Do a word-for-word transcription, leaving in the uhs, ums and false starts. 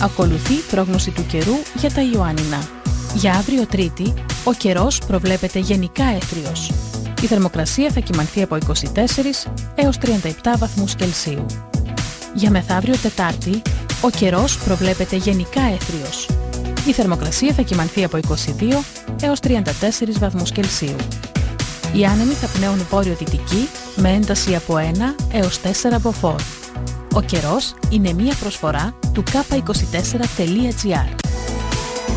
Ακολουθεί πρόγνωση του καιρού για τα Ιωάννινα. Για αύριο Τρίτη, ο καιρός προβλέπεται γενικά έθριος. Η θερμοκρασία θα κυμανθεί από είκοσι τέσσερις έως τριάντα επτά βαθμούς Κελσίου. Για μεθαύριο Τετάρτη, ο καιρός προβλέπεται γενικά έθριος. Η θερμοκρασία θα κυμανθεί από είκοσι δύο έως τριάντα τέσσερις βαθμούς Κελσίου. Οι άνεμοι θα πνέουν βόρειο-δυτική με ένταση από ένα έως τέσσερα μποφόρ. Ο καιρός είναι μία προσφορά του κάπα είκοσι τέσσερα τελεία τζι άρ.